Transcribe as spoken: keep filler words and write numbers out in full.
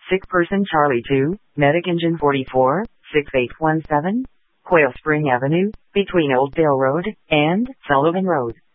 Sick person Charlie two, Medic Engine forty-four, six eight one seven, Quail Spring Avenue, between Old Dale Road and Sullivan Road.